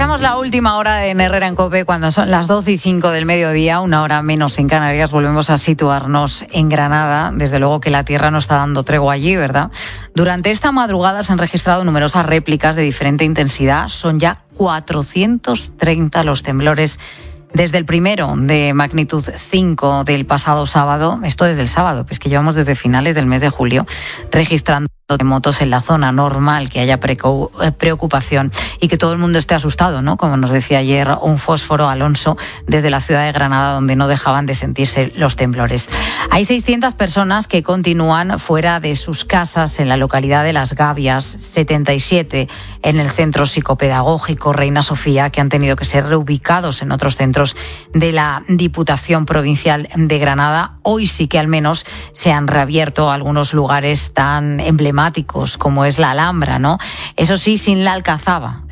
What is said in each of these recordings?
Empezamos la última hora en Herrera en COPE cuando son las 12:05 del mediodía, una hora menos en Canarias. Volvemos a situarnos en Granada. Desde luego que la tierra no está dando tregua allí, ¿verdad? Durante esta madrugada se han registrado numerosas réplicas de diferente intensidad. Son ya 430 los temblores desde el primero de magnitud 5 del pasado sábado. Esto desde el sábado, pues que llevamos desde finales del mes de julio registrando terremotos en la zona. Normal que haya preocupación y que todo el mundo esté asustado, ¿no? Como nos decía ayer un fósforo Alonso desde la ciudad de Granada, donde no dejaban de sentirse los temblores. Hay 600 personas que continúan fuera de sus casas en la localidad de Las Gavias, 77 en el centro psicopedagógico Reina Sofía, que han tenido que ser reubicados en otros centros de la Diputación Provincial de Granada. Hoy sí que al menos se han reabierto algunos lugares tan emblemáticos como es la Alhambra, ¿no? Eso sí, sin la Alcazaba.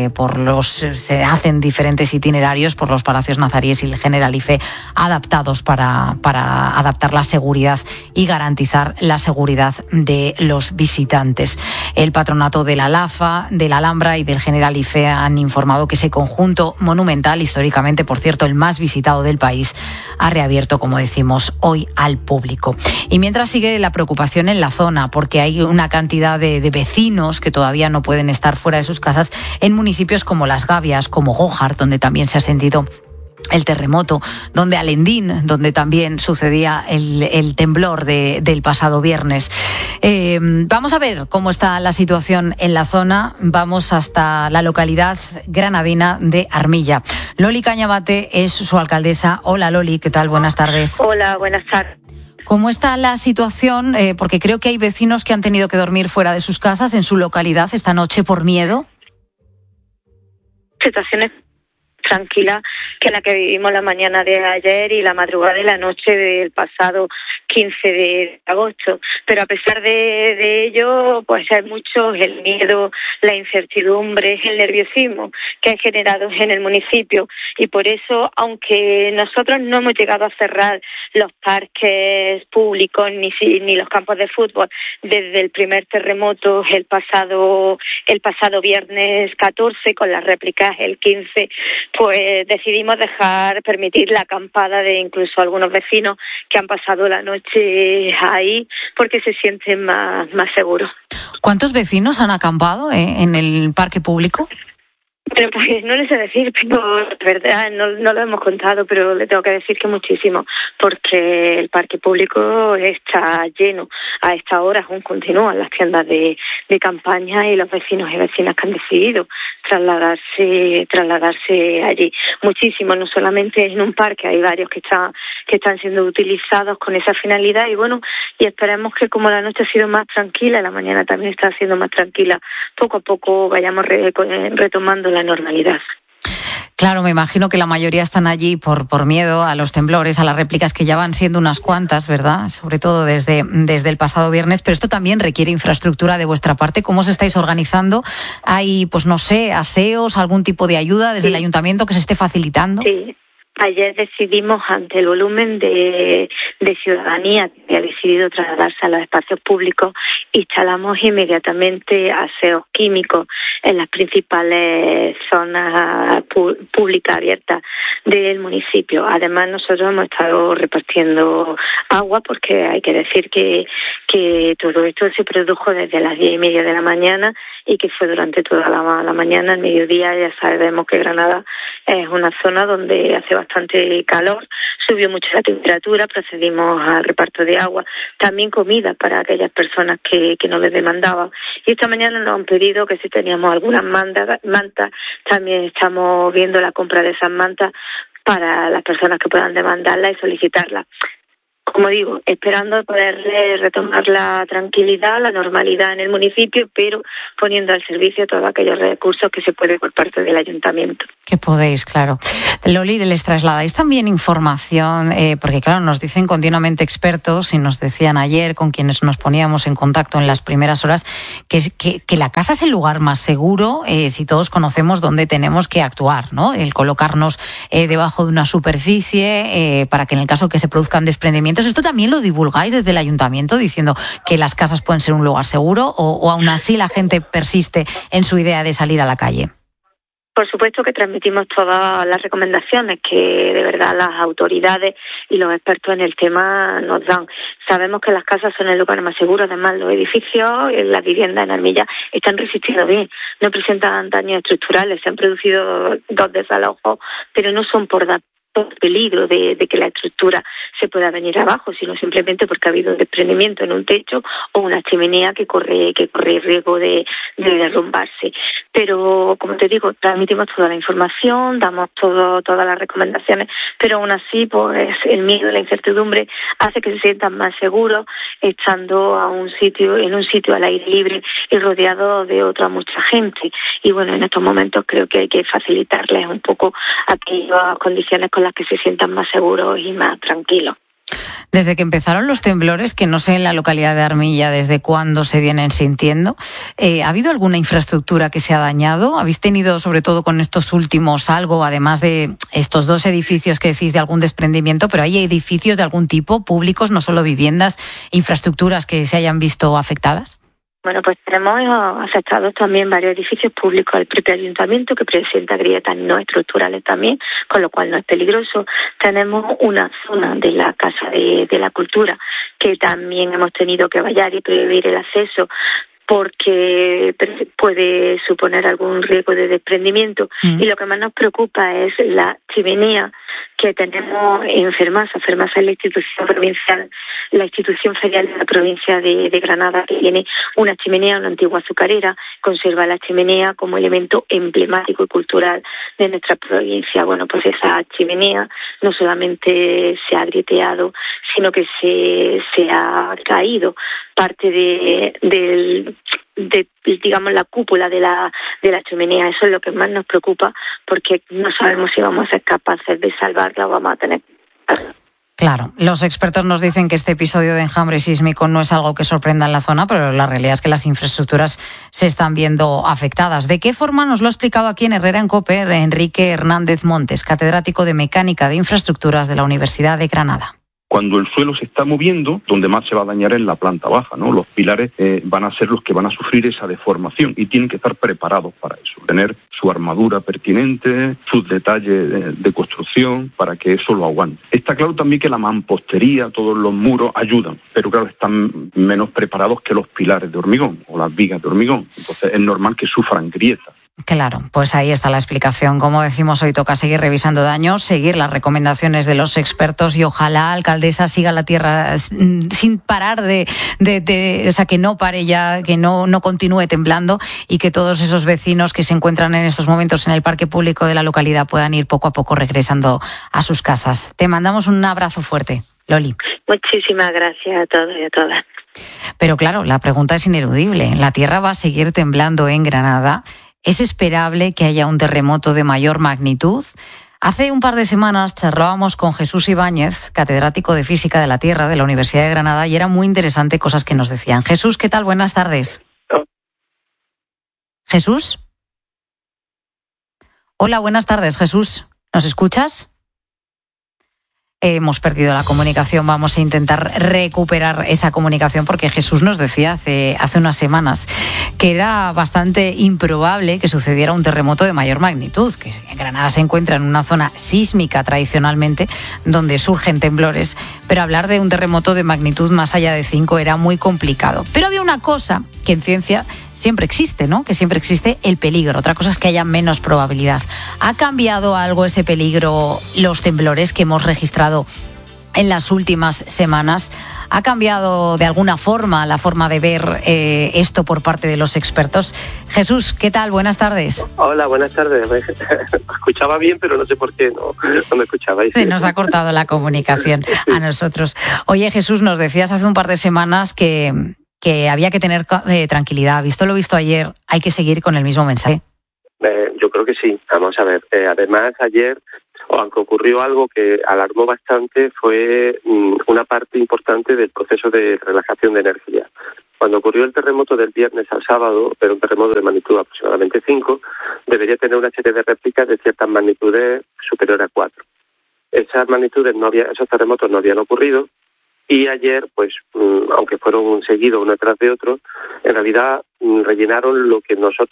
Se hacen diferentes itinerarios por los palacios nazaríes y el Generalife adaptados para adaptar la seguridad y garantizar la seguridad de los visitantes. El patronato de la LAFA, de la Alhambra y del Generalife han informado que ese conjunto monumental, históricamente, por cierto, el más visitado del país, ha reabierto, como decimos, hoy al público. Y mientras sigue la preocupación en la zona, porque hay una cantidad de vecinos que todavía no pueden estar fuera de sus casas en municipios como Las Gavias, como Gójar, donde también se ha sentido el terremoto, donde Alendín, donde también sucedía el temblor del pasado viernes. Vamos a ver cómo está la situación en la zona. Vamos hasta la localidad granadina de Armilla. Loli Cañabate es su alcaldesa. Hola Loli, ¿qué tal? Buenas tardes. Hola, buenas tardes. ¿Cómo está la situación? Porque creo que hay vecinos que han tenido que dormir fuera de sus casas en su localidad esta noche por miedo. Situaciones tranquila que la que vivimos la mañana de ayer y la madrugada de la noche del pasado 15 de agosto. Pero a pesar de ello, pues hay mucho el miedo, la incertidumbre, el nerviosismo que hay generado en el municipio. Y por eso, aunque nosotros no hemos llegado a cerrar los parques públicos ni los campos de fútbol desde el primer terremoto el pasado viernes 14, con las réplicas el 15, pues decidimos permitir la acampada de incluso algunos vecinos que han pasado la noche ahí porque se sienten más seguros. ¿Cuántos vecinos han acampado en el parque público? Pero pues no les sé decir, pero de verdad no lo hemos contado, pero le tengo que decir que muchísimo, porque el parque público está lleno. A esta hora aún continúan las tiendas de campaña y los vecinos y vecinas que han decidido trasladarse allí. Muchísimo, no solamente en un parque, hay varios que están siendo utilizados con esa finalidad y esperemos que como la noche ha sido más tranquila, la mañana también está siendo más tranquila, poco a poco vayamos retomando la normalidad. Claro, me imagino que la mayoría están allí por miedo a los temblores, a las réplicas que ya van siendo unas cuantas, ¿verdad? Sobre todo desde el pasado viernes, pero esto también requiere infraestructura de vuestra parte. ¿Cómo os estáis organizando? ¿Hay, pues no sé, aseos, algún tipo de ayuda desde el ayuntamiento que se esté facilitando? Sí. Ayer decidimos, ante el volumen de ciudadanía que ha decidido trasladarse a los espacios públicos, instalamos inmediatamente aseos químicos en las principales zonas públicas abiertas del municipio. Además, nosotros hemos estado repartiendo agua porque hay que decir que todo esto se produjo desde las 10:30 de la mañana y que fue durante toda la mañana. Al mediodía ya sabemos que Granada es una zona donde hace bastante calor, subió mucho la temperatura, procedimos al reparto de agua, también comida para aquellas personas que nos les demandaban. Y esta mañana nos han pedido que si teníamos algunas mantas, también estamos viendo la compra de esas mantas para las personas que puedan demandarlas y solicitarlas. Como digo, esperando poder retomar la tranquilidad, la normalidad en el municipio, pero poniendo al servicio todos aquellos recursos que se puede por parte del ayuntamiento. Que podéis, claro. Loli, les trasladáis también información, porque claro, nos dicen continuamente expertos y nos decían ayer con quienes nos poníamos en contacto en las primeras horas que la casa es el lugar más seguro si todos conocemos dónde tenemos que actuar, ¿no? El colocarnos debajo de una superficie para que en el caso que se produzcan desprendimientos. ¿Esto también lo divulgáis desde el ayuntamiento diciendo que las casas pueden ser un lugar seguro o aún así la gente persiste en su idea de salir a la calle? Por supuesto que transmitimos todas las recomendaciones que de verdad las autoridades y los expertos en el tema nos dan. Sabemos que las casas son el lugar más seguro, además los edificios, las viviendas en Armilla están resistiendo bien, no presentan daños estructurales, se han producido 2 desalojos, pero no son por peligro de que la estructura se pueda venir abajo, sino simplemente porque ha habido un desprendimiento en un techo o una chimenea que corre riesgo de derrumbarse. Pero, como te digo, transmitimos toda la información, damos todas las recomendaciones, pero aún así, pues el miedo y la incertidumbre hace que se sientan más seguros estando en un sitio al aire libre y rodeado de otra mucha gente. Y bueno, en estos momentos creo que hay que facilitarles un poco aquellas condiciones con las que se sientan más seguros y más tranquilos. Desde que empezaron los temblores, que no sé en la localidad de Armilla desde cuándo se vienen sintiendo, ¿ha habido alguna infraestructura que se ha dañado? ¿Habéis tenido, sobre todo con estos últimos, algo, además de estos 2 edificios que decís de algún desprendimiento, pero hay edificios de algún tipo, públicos, no solo viviendas, infraestructuras que se hayan visto afectadas? Bueno, pues tenemos afectados también varios edificios públicos, el propio ayuntamiento que presenta grietas no estructurales también, con lo cual no es peligroso. Tenemos una zona de la Casa de la Cultura que también hemos tenido que vallar y prohibir el acceso porque puede suponer algún riesgo de desprendimiento. Y lo que más nos preocupa es la chimenea que tenemos en Fermasa. Fermasa es la institución provincial, la institución ferial de la provincia de Granada, que tiene una chimenea, una antigua azucarera, conserva la chimenea como elemento emblemático y cultural de nuestra provincia. Bueno, pues esa chimenea no solamente se ha grieteado, sino que se ha caído parte de digamos la cúpula de la chimenea. Eso es lo que más nos preocupa, porque no sabemos si vamos a ser capaces de salvarla o vamos a tener. Claro, los expertos nos dicen que este episodio de enjambre sísmico no es algo que sorprenda en la zona, pero la realidad es que las infraestructuras se están viendo afectadas. ¿De qué forma? Nos lo ha explicado aquí en Herrera en COPE Enrique Hernández Montes, catedrático de Mecánica de Infraestructuras de la Universidad de Granada. Cuando el suelo se está moviendo, donde más se va a dañar es en la planta baja, ¿no? Los pilares van a ser los que van a sufrir esa deformación y tienen que estar preparados para eso, tener su armadura pertinente, sus detalles de construcción para que eso lo aguante. Está claro también que la mampostería, todos los muros ayudan, pero claro, están menos preparados que los pilares de hormigón o las vigas de hormigón. Entonces es normal que sufran grietas. Claro, pues ahí está la explicación. Como decimos, hoy toca seguir revisando daños, seguir las recomendaciones de los expertos y ojalá, alcaldesa, siga la tierra sin parar o sea, que no pare ya, que no continúe temblando y que todos esos vecinos que se encuentran en estos momentos en el parque público de la localidad puedan ir poco a poco regresando a sus casas. Te mandamos un abrazo fuerte, Loli. Muchísimas gracias a todos y a todas. Pero claro, la pregunta es ineludible. ¿La tierra va a seguir temblando en Granada? ¿Es esperable que haya un terremoto de mayor magnitud? Hace un par de semanas charlábamos con Jesús Ibáñez, catedrático de Física de la Tierra de la Universidad de Granada, y era muy interesante cosas que nos decían. Jesús, ¿qué tal? Buenas tardes. ¿Jesús? Hola, buenas tardes, Jesús. ¿Nos escuchas? Hemos perdido la comunicación, vamos a intentar recuperar esa comunicación porque Jesús nos decía hace unas semanas que era bastante improbable que sucediera un terremoto de mayor magnitud, que en Granada se encuentra en una zona sísmica tradicionalmente donde surgen temblores, pero hablar de un terremoto de magnitud más allá de 5 era muy complicado. Pero había una cosa que en ciencia siempre existe, ¿no? Que siempre existe el peligro. Otra cosa es que haya menos probabilidad. ¿Ha cambiado algo ese peligro, los temblores que hemos registrado en las últimas semanas? ¿Ha cambiado de alguna forma la forma de ver esto por parte de los expertos? Jesús, ¿qué tal? Buenas tardes. Hola, buenas tardes. Me escuchaba bien, pero no sé por qué no me escuchabais. Se nos ha cortado la comunicación a nosotros. Oye, Jesús, nos decías hace un par de semanas que había que tener tranquilidad. Visto lo visto ayer, hay que seguir con el mismo mensaje. Yo creo que sí. Vamos a ver. Además, ayer, aunque ocurrió algo que alarmó bastante, fue una parte importante del proceso de relajación de energía. Cuando ocurrió el terremoto del viernes al sábado, era un terremoto de magnitud aproximadamente 5, debería tener una serie de réplicas de ciertas magnitudes superior a 4. Esas magnitudes esos terremotos no habían ocurrido. Y ayer, pues, aunque fueron seguidos uno tras de otro, en realidad rellenaron lo que nosotros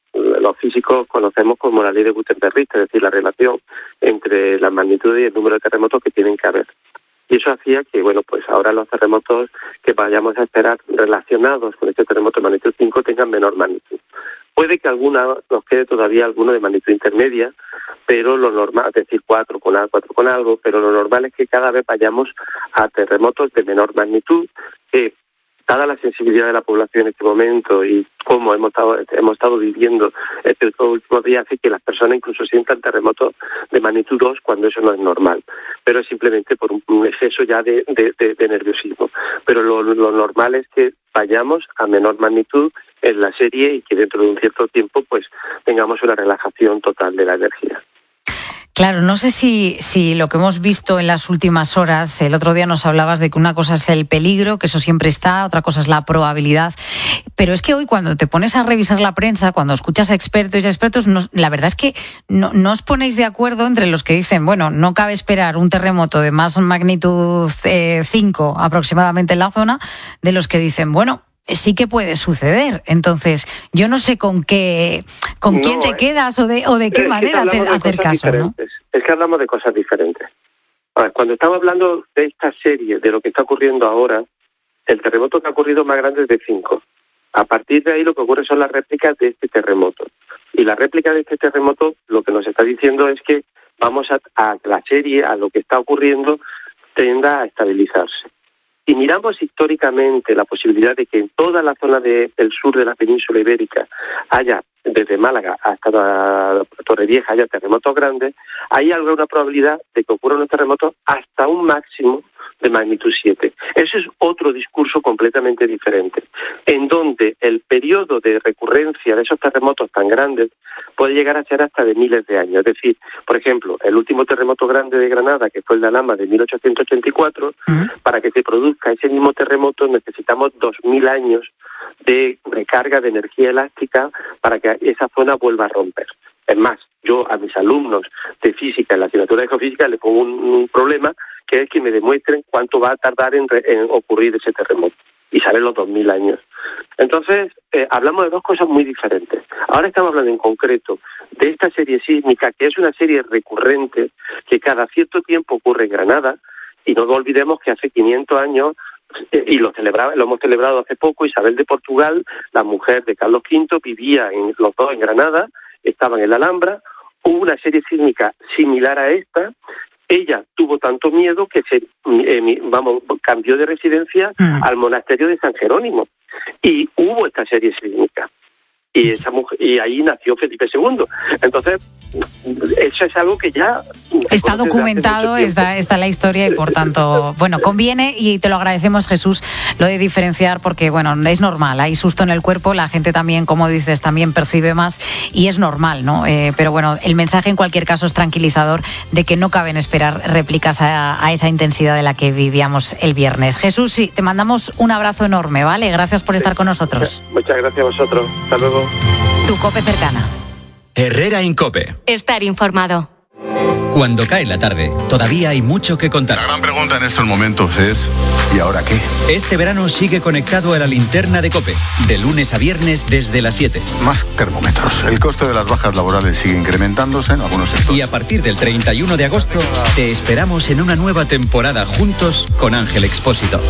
los físicos conocemos como la ley de Gutenberg, es decir, la relación entre la magnitud y el número de terremotos que tienen que haber. Y eso hacía que, bueno, pues ahora los terremotos que vayamos a esperar relacionados con este terremoto de magnitud 5 tengan menor magnitud. Puede que nos quede todavía alguno de magnitud intermedia, pero lo normal, es decir, 4 con algo, pero lo normal es que cada vez vayamos a terremotos de menor magnitud, que dada la sensibilidad de la población en este momento y cómo hemos estado viviendo estos últimos días, hace que las personas incluso sientan terremotos de magnitud 2 cuando eso no es normal, pero es simplemente por un exceso ya de nerviosismo. Pero lo normal es que vayamos a menor magnitud en la serie y que dentro de un cierto tiempo pues tengamos una relajación total de la energía. Claro, no sé si lo que hemos visto en las últimas horas, el otro día nos hablabas de que una cosa es el peligro, que eso siempre está, otra cosa es la probabilidad, pero es que hoy cuando te pones a revisar la prensa, cuando escuchas a expertos y expertos, la verdad es que no os ponéis de acuerdo entre los que dicen, bueno, no cabe esperar un terremoto de más magnitud 5 aproximadamente en la zona, de los que dicen, bueno, sí que puede suceder. Entonces, yo no sé con quién te quedas o de qué manera te hacer caso, ¿no? Es que hablamos de cosas diferentes. Ahora, cuando estamos hablando de esta serie, de lo que está ocurriendo ahora, el terremoto que ha ocurrido más grande es de 5. A partir de ahí lo que ocurre son las réplicas de este terremoto. Y la réplica de este terremoto lo que nos está diciendo es que vamos a la serie, a lo que está ocurriendo, tienda a estabilizarse. Si miramos históricamente la posibilidad de que en toda la zona del sur de la península ibérica haya, desde Málaga hasta Torrevieja, haya terremotos grandes, hay alguna probabilidad de que ocurran unos terremotos hasta un máximo de magnitud 7. Eso es otro discurso completamente diferente, en donde el periodo de recurrencia de esos terremotos tan grandes puede llegar a ser hasta de miles de años. Es decir, por ejemplo, el último terremoto grande de Granada, que fue el de Alhama de 1884, para que se produzca ese mismo terremoto necesitamos 2000 años de recarga de energía elástica para que esa zona vuelva a romper. Es más, yo a mis alumnos de física, en la asignatura de geofísica, les pongo un problema, que es que me demuestren cuánto va a tardar en ocurrir ese terremoto. Y salen los 2000 años. Entonces, hablamos de dos cosas muy diferentes. Ahora estamos hablando en concreto de esta serie sísmica, que es una serie recurrente, que cada cierto tiempo ocurre en Granada, y no olvidemos que hace 500 años, y lo hemos celebrado hace poco, Isabel de Portugal, la mujer de Carlos V, vivía los dos en Granada, estaban en la Alhambra, hubo una serie sísmica similar a esta. Ella tuvo tanto miedo que cambió de residencia al monasterio de San Jerónimo. Y hubo esta serie sísmica. Y ahí nació Felipe II. Entonces, eso es algo que ya está documentado, está la historia y por tanto, bueno, conviene y te lo agradecemos, Jesús, lo de diferenciar porque, bueno, es normal, hay susto en el cuerpo, la gente también, como dices, también percibe más y es normal, ¿no? Pero bueno, el mensaje en cualquier caso es tranquilizador de que no caben esperar réplicas a esa intensidad de la que vivíamos el viernes. Jesús, sí, te mandamos un abrazo enorme, ¿vale? Gracias por estar con nosotros. Muchas gracias a vosotros. Hasta luego. Tu COPE cercana. Herrera en COPE. Estar informado. Cuando cae la tarde, todavía hay mucho que contar. La gran pregunta en estos momentos es ¿y ahora qué? Este verano sigue conectado a la linterna de COPE, de lunes a viernes desde las 7. Más termómetros. El coste de las bajas laborales sigue incrementándose en algunos sectores. Y a partir del 31 de agosto, te esperamos en una nueva temporada juntos con Ángel Expósito.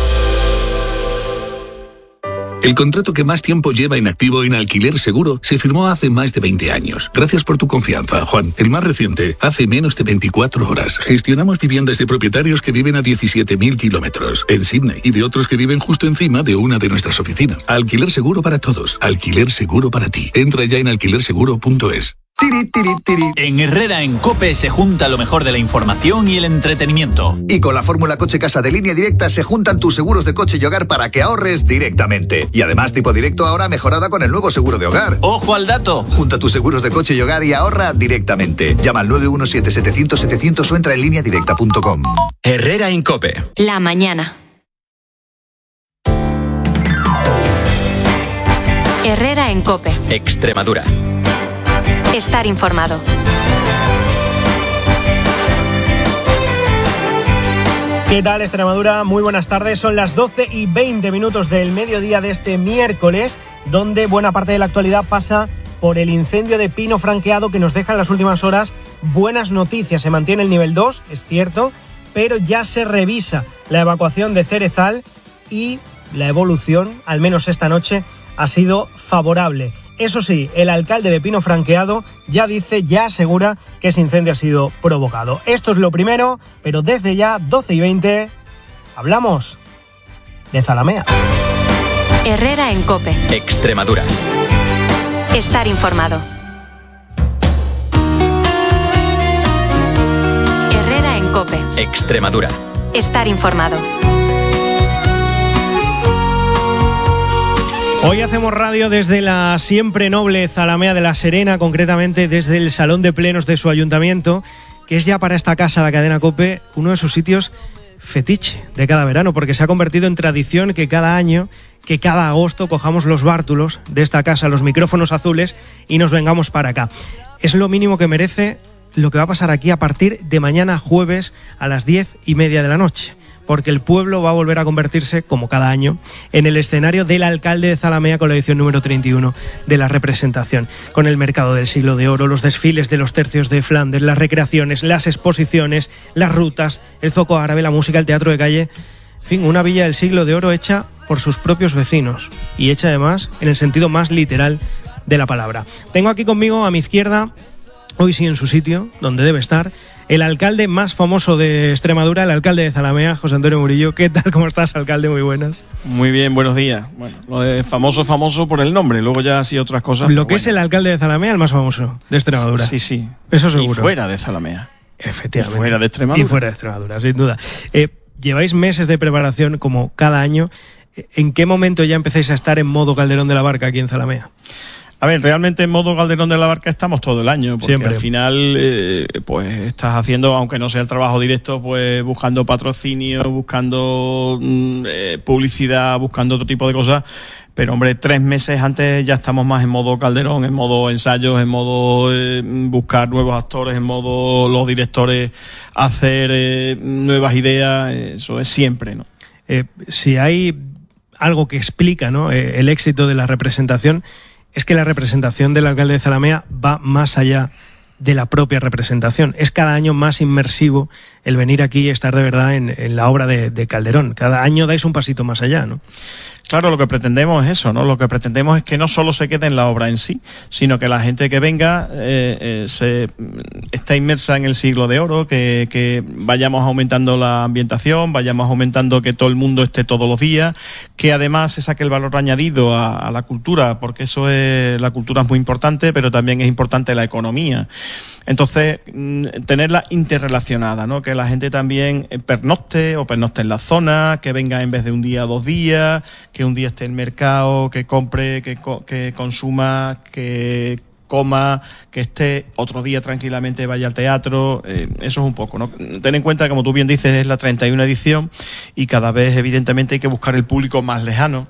El contrato que más tiempo lleva inactivo en Alquiler Seguro se firmó hace más de 20 años. Gracias por tu confianza, Juan. El más reciente, hace menos de 24 horas. Gestionamos viviendas de propietarios que viven a 17.000 kilómetros en Sydney y de otros que viven justo encima de una de nuestras oficinas. Alquiler Seguro para todos. Alquiler Seguro para ti. Entra ya en alquilerseguro.es. En Herrera en COPE se junta lo mejor de la información y el entretenimiento. Y con la fórmula Coche Casa de Línea Directa se juntan tus seguros de coche y hogar para que ahorres directamente. Y además Tipo Directo ahora mejorada con el nuevo seguro de hogar. ¡Ojo al dato! Junta tus seguros de coche y hogar y ahorra directamente. Llama al 917-700-700 o entra en lineadirecta.com. Herrera en COPE. La mañana. Herrera en COPE. Extremadura. Estar informado. ¿Qué tal, Extremadura? Muy buenas tardes. Son las 12:20 del mediodía de este miércoles, donde buena parte de la actualidad pasa por el incendio de pino franqueado que nos deja en las últimas horas buenas noticias. Se mantiene el nivel 2, es cierto, pero ya se revisa la evacuación de Cerezal y la evolución, al menos esta noche, ha sido favorable. Eso sí, el alcalde de Pino Franqueado ya asegura que ese incendio ha sido provocado. Esto es lo primero, pero desde ya, 12:20, hablamos de Zalamea. Herrera en COPE. Extremadura. Estar informado. Herrera en COPE. Extremadura. Estar informado. Hoy hacemos radio desde la siempre noble Zalamea de la Serena, concretamente desde el Salón de Plenos de su ayuntamiento, que es ya para esta casa, la cadena COPE, uno de sus sitios fetiche de cada verano, porque se ha convertido en tradición que cada año, que cada agosto cojamos los bártulos de esta casa, los micrófonos azules, y nos vengamos para acá. Es lo mínimo que merece lo que va a pasar aquí a partir de mañana jueves a las 10:30 de la noche. Porque el pueblo va a volver a convertirse, como cada año, en el escenario del alcalde de Zalamea con la edición número 31 de la representación. Con el mercado del siglo de oro, los desfiles de los tercios de Flandes, las recreaciones, las exposiciones, las rutas, el zoco árabe, la música, el teatro de calle. En fin, una villa del siglo de oro hecha por sus propios vecinos y hecha además en el sentido más literal de la palabra. Tengo aquí conmigo a mi izquierda, hoy sí en su sitio, donde debe estar, el alcalde más famoso de Extremadura, el alcalde de Zalamea, José Antonio Murillo. ¿Qué tal? ¿Cómo estás, alcalde? Muy buenas. Muy bien, buenos días. Bueno, lo de famoso por el nombre, luego ya sí otras cosas. Lo que es el alcalde de Zalamea, el más famoso de Extremadura. Sí. Eso seguro. Y fuera de Zalamea. Efectivamente. Y fuera de Extremadura. Y fuera de Extremadura, sin duda. Lleváis meses de preparación, como cada año. ¿En qué momento ya empezáis a estar en modo Calderón de la Barca aquí en Zalamea? A ver, realmente en modo Calderón de la Barca estamos todo el año, porque siempre. Al final pues estás haciendo, aunque no sea el trabajo directo, pues buscando patrocinio, buscando publicidad, buscando otro tipo de cosas. Pero hombre, 3 meses antes ya estamos más en modo Calderón, en modo ensayos, en modo buscar nuevos actores, en modo los directores hacer nuevas ideas. Eso es siempre, ¿no? Si hay algo que explica, ¿no?, el éxito de la representación, es que la representación del alcalde de Zalamea va más allá de la propia representación. Es cada año más inmersivo el venir aquí y estar de verdad en la obra de Calderón. Cada año dais un pasito más allá, ¿no? Claro, lo que pretendemos es eso, ¿no? Lo que pretendemos es que no solo se quede en la obra en sí, sino que la gente que venga esté inmersa en el siglo de oro, que vayamos aumentando la ambientación, vayamos aumentando que todo el mundo esté todos los días, que además se saque el valor añadido a la cultura, porque la cultura es muy importante, pero también es importante la economía. Entonces, tenerla interrelacionada, ¿no? Que la gente también pernocte en la zona, que venga en vez de un día 2 días, que un día esté en el mercado, que compre, que consuma, que coma, que esté otro día tranquilamente, vaya al teatro. Eso es un poco, ¿no? Ten en cuenta, como tú bien dices, es la 31 edición y cada vez evidentemente hay que buscar el público más lejano,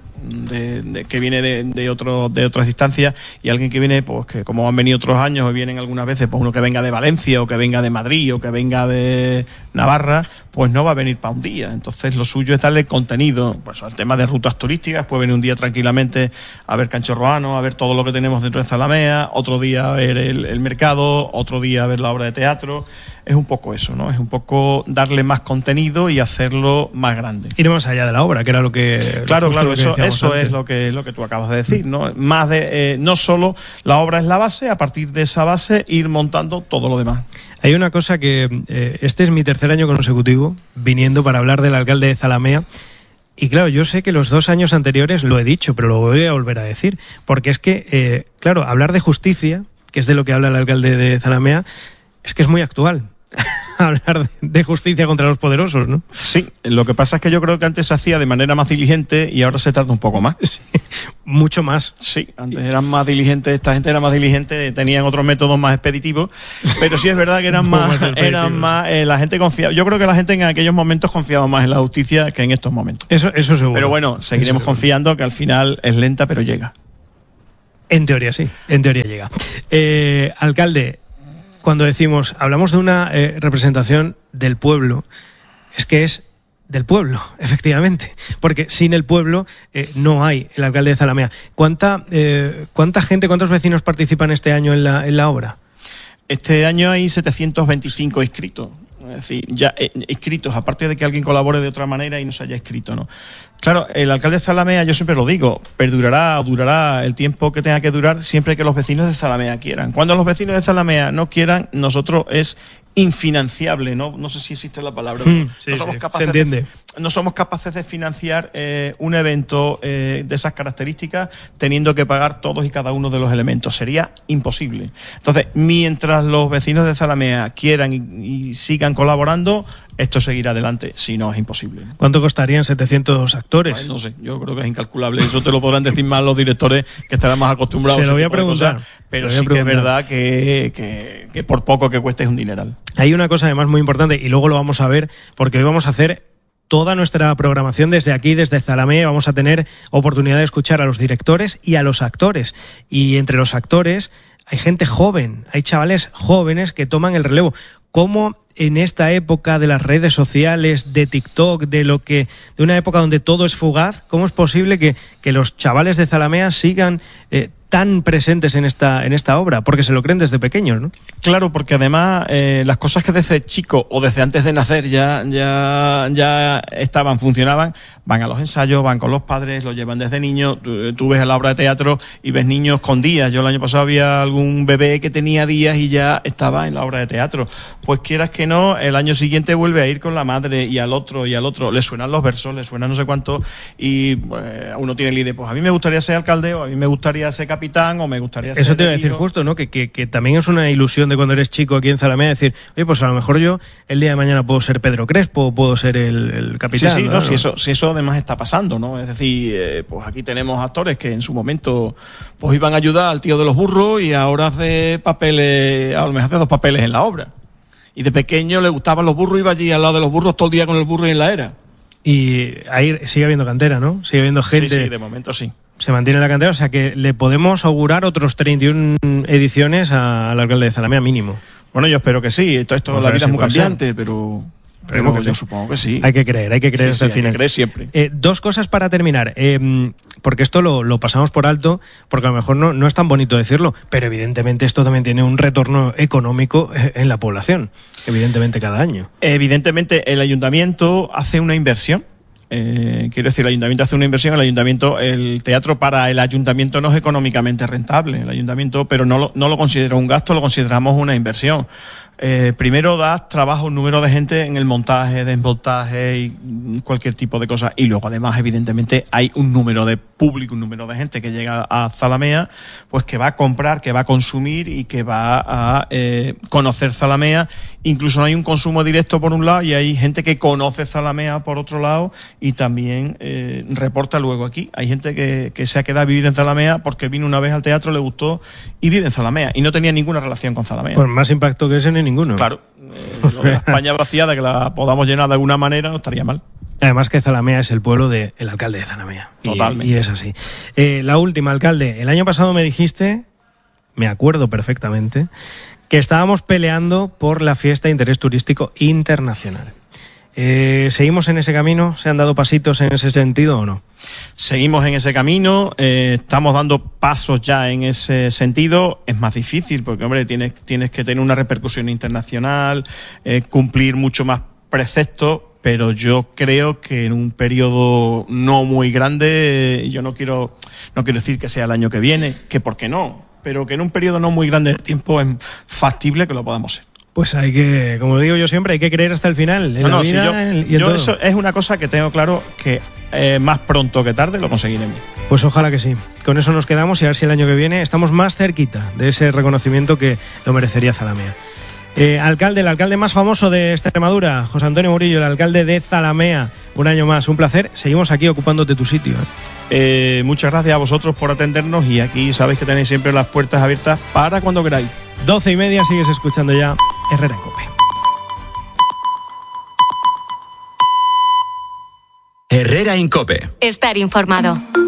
que viene de otras distancias, y alguien que viene, pues que como han venido otros años o vienen algunas veces, pues uno que venga de Valencia o que venga de Madrid o que venga de Navarra, pues no va a venir para un día. Entonces lo suyo es darle contenido, pues al tema de rutas turísticas. Puede venir un día tranquilamente a ver Cancho Roano, a ver todo lo que tenemos dentro de Zalamea, otro día a ver el mercado, otro día a ver la obra de teatro. Es un poco eso, ¿no? Es un poco darle más contenido y hacerlo más grande. Ir más allá de la obra, que era lo que... Claro, eso es lo que tú acabas de decir, ¿no? Más de no solo la obra es la base, a partir de esa base ir montando todo lo demás. Hay una cosa que este es mi 3er año consecutivo viniendo para hablar del alcalde de Zalamea. Y claro, yo sé que los 2 años anteriores lo he dicho, pero lo voy a volver a decir, porque es que, claro, hablar de justicia, que es de lo que habla el alcalde de Zalamea, es que es muy actual. Hablar de justicia contra los poderosos, ¿no? Sí, lo que pasa es que yo creo que antes se hacía de manera más diligente y ahora se tarda un poco más. Sí, mucho más. Sí, antes eran más diligentes, esta gente era más diligente, tenían otros métodos más expeditivos, pero sí es verdad que eran más la gente confiaba. Yo creo que la gente en aquellos momentos confiaba más en la justicia que en estos momentos. Eso seguro. Pero bueno, seguiremos confiando, que al final es lenta pero llega. En teoría sí, en teoría llega. Alcalde, cuando hablamos de una representación del pueblo, es que es del pueblo, efectivamente, porque sin el pueblo no hay el alcalde de Zalamea. ¿Cuánta gente, cuántos vecinos participan este año en la obra? Este año hay 725 inscritos. Es decir, ya inscritos, aparte de que alguien colabore de otra manera y no se haya inscrito, ¿no? Claro, el alcalde de Zalamea, yo siempre lo digo, durará el tiempo que tenga que durar siempre que los vecinos de Zalamea quieran. Cuando los vecinos de Zalamea no quieran, nosotros es infinanciable, no sé si existe la palabra. Sí, se entiende. No somos capaces de financiar un evento de esas características teniendo que pagar todos y cada uno de los elementos. Sería imposible. Entonces, mientras los vecinos de Zalamea quieran y sigan colaborando, esto seguirá adelante. Si no, es imposible. ¿Cuánto costarían 700 actores? Pues no sé, yo creo que es incalculable. Eso te lo podrán decir más los directores que estarán más acostumbrados. Se lo voy a preguntar. Pero sí que es verdad que por poco que cueste es un dineral. Hay una cosa además muy importante y luego lo vamos a ver porque hoy vamos a hacer toda nuestra programación desde aquí, desde Zalamea. Vamos a tener oportunidad de escuchar a los directores y a los actores. Y entre los actores hay gente joven, hay chavales jóvenes que toman el relevo. ¿Cómo en esta época de las redes sociales, de TikTok, de una época donde todo es fugaz, cómo es posible que los chavales de Zalamea sigan tan presentes en esta obra? Porque se lo creen desde pequeños, ¿no? Claro, porque además las cosas que desde chico o desde antes de nacer ya funcionaban, van a los ensayos, van con los padres, lo llevan desde niños. Tú ves la obra de teatro y ves niños con días. Yo el año pasado había algún bebé que tenía días y ya estaba en la obra de teatro. Pues quieras que no, el año siguiente vuelve a ir con la madre y al otro. Le suenan los versos, le suenan no sé cuánto y uno tiene la idea, pues a mí me gustaría ser alcalde o a mí me gustaría ser capitán o me gustaría ser... Eso te iba a decir justo, ¿no? Que también es una ilusión de cuando eres chico aquí en Zalamea decir, oye, pues a lo mejor yo el día de mañana puedo ser Pedro Crespo, puedo ser el capitán. Sí, ¿no? Si eso además está pasando, ¿no? Es decir, pues aquí tenemos actores que en su momento pues iban a ayudar al tío de los burros y ahora hace papeles, a lo mejor hace 2 papeles en la obra. Y de pequeño le gustaban los burros, iba allí al lado de los burros todo el día con el burro y en la era. Y ahí sigue habiendo cantera, ¿no? Sigue habiendo gente... Sí, de momento sí. Se mantiene la cantera, o sea que le podemos augurar otros 31 ediciones al alcalde de Zalamea mínimo. Bueno, yo espero que sí. Esto la vida es muy cambiante, pero yo supongo que sí. Hay que creer hasta el final. Hay que creer siempre. 2 cosas para terminar, porque esto lo pasamos por alto, porque a lo mejor no es tan bonito decirlo, pero evidentemente esto también tiene un retorno económico en la población, evidentemente cada año. Evidentemente el ayuntamiento hace una inversión. Quiero decir, el ayuntamiento hace una inversión, el teatro para el ayuntamiento no es económicamente rentable, el ayuntamiento, pero no lo considera un gasto, lo consideramos una inversión. Primero das trabajo a un número de gente en el montaje, desmontaje y cualquier tipo de cosas. Y luego además, evidentemente, hay un número de público, un número de gente que llega a Zalamea, pues que va a comprar, que va a consumir y que va a conocer Zalamea. Incluso no hay un consumo directo por un lado y hay gente que conoce Zalamea por otro lado y también reporta luego aquí. Hay gente que se ha quedado a vivir en Zalamea porque vino una vez al teatro, le gustó y vive en Zalamea y no tenía ninguna relación con Zalamea. Pues más impacto que ese ni ninguno. Claro, lo de la España vaciada, que la podamos llenar de alguna manera, no estaría mal. Además que Zalamea es el pueblo del alcalde de Zalamea. Totalmente. Y es así. La última, alcalde. El año pasado me dijiste, me acuerdo perfectamente, que estábamos peleando por la fiesta de interés turístico internacional. ¿Seguimos en ese camino? ¿Se han dado pasitos en ese sentido o no? Seguimos en ese camino, estamos dando pasos ya en ese sentido. Es más difícil porque, hombre, tienes que tener una repercusión internacional, cumplir mucho más preceptos, pero yo creo que en un periodo no muy grande, yo no quiero decir que sea el año que viene, que por qué no, pero que en un periodo no muy grande de tiempo es factible que lo podamos ser. Pues hay que, como digo yo siempre, hay que creer hasta el final. Yo eso es una cosa que tengo claro que más pronto que tarde lo conseguiremos. Pues ojalá que sí. Con eso nos quedamos y a ver si el año que viene estamos más cerquita de ese reconocimiento que lo merecería Zalamea. El alcalde más famoso de Extremadura, José Antonio Murillo, el alcalde de Zalamea. Un año más, un placer. Seguimos aquí ocupándote tu sitio. Muchas gracias a vosotros por atendernos y aquí sabéis que tenéis siempre las puertas abiertas para cuando queráis. 12:30, sigues escuchando ya Herrera en COPE. Herrera en COPE. Estar informado.